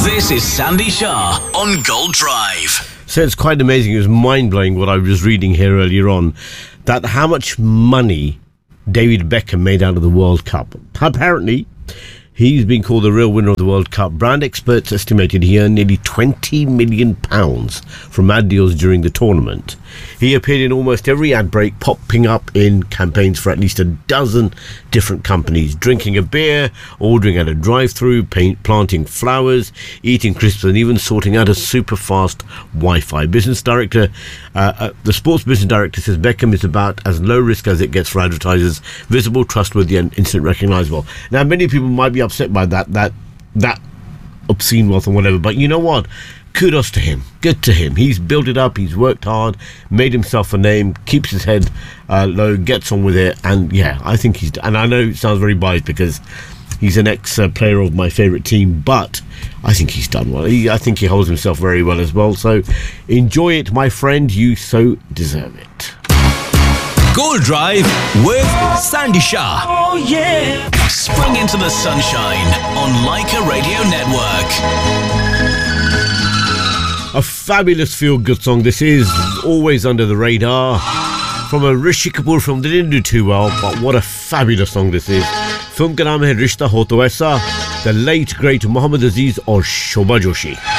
This is Sandy Shah on Gold Drive. So it's quite amazing. It was mind-blowing what I was reading here earlier on, that how much money David Beckham made out of the World Cup. Apparently, he's been called the real winner of the World Cup. Brand experts estimated he earned nearly £20 million from ad deals during the tournament. He appeared in almost every ad break, popping up in campaigns for at least a dozen different companies, drinking a beer, ordering at a drive-thru, planting flowers, eating crisps, and even sorting out a super fast Wi-Fi. The sports business director says Beckham is about as low risk as it gets for advertisers, visible, trustworthy, and instant recognizable. Now, many people might be upset by that obscene wealth or whatever, but you know what? Kudos to him. Good to him. He's built it up. He's worked hard, made himself a name, keeps his head low, gets on with it. And yeah, I think and I know it sounds very biased because he's an ex-player of my favourite team, but I think he's done well. I think he holds himself very well as well. So enjoy it, my friend. You so deserve it. Gold Drive with Sandy Shah. Oh yeah. Spring into the sunshine on Leica Radio Network. A fabulous feel-good song. This is Always Under the Radar from a Rishi Kapoor film that didn't do too well, but what a fabulous song this is. Film ka naam hai Rishta Ho To Aisa, the late great Mohammad Aziz और शोभा जोशी.